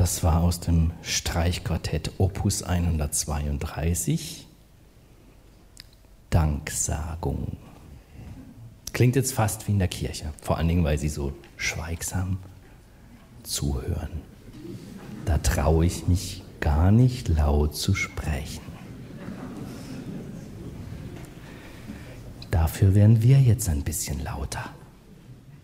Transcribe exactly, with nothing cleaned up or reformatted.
Das war aus dem Streichquartett Opus hundertzweiunddreißig, Danksagung. Klingt jetzt fast wie in der Kirche, vor allen Dingen, weil sie so schweigsam zuhören. Da traue ich mich gar nicht laut zu sprechen. Dafür werden wir jetzt ein bisschen lauter.